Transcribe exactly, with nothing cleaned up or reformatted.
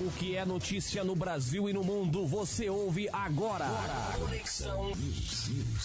O que é notícia no Brasil e no mundo, você ouve agora. Conexão News.